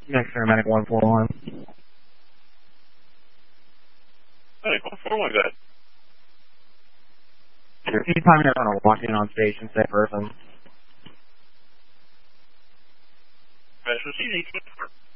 Next paramedic 141. Medic 141, go ahead. Anytime you're going to walk in on station, say person. Special C,